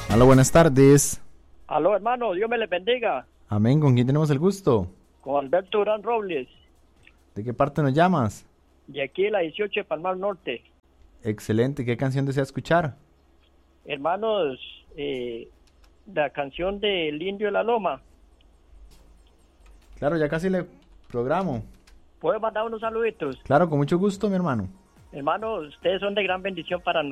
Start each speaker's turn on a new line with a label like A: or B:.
A: Hola, buenas tardes.
B: Aló, hermano, Dios me le bendiga.
A: Amén, ¿con quién tenemos el gusto?
B: Con Alberto Durán Robles,
A: ¿De qué parte nos llamas?
B: de aquí de la 18 de Palmar Norte.
A: Excelente, ¿qué canción desea escuchar?
B: Hermanos, la canción del Indio de la Loma.
A: Claro, ya casi le programo.
B: ¿Puedo mandar unos saluditos?
A: Claro, con mucho gusto, mi hermano.
B: Hermanos, ustedes son de gran bendición para nosotros.